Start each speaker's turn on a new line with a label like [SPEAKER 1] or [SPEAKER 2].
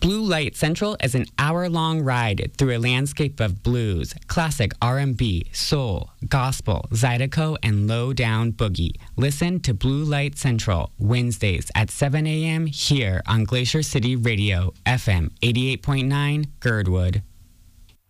[SPEAKER 1] Blue Light Central is an hour-long ride through a landscape of blues, classic R&B, soul, gospel, Zydeco, and low-down boogie. Listen to Blue Light Central Wednesdays at 7 a.m. here on Glacier City Radio, FM 88.9, Girdwood.